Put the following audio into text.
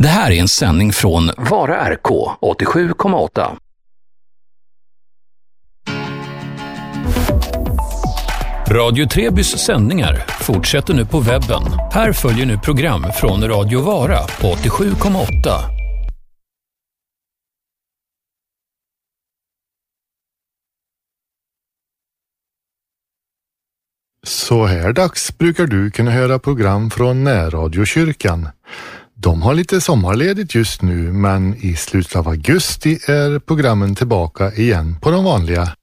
Det här är en sändning från Vara RK 87,8. Radio Trebys sändningar fortsätter nu på webben. Här följer nu program från Radio Vara på 87,8. Så här dags brukar du kunna höra program från Närradiokyrkan. De har lite sommarledigt just nu, men i slutet av augusti är programmen tillbaka igen på de vanliga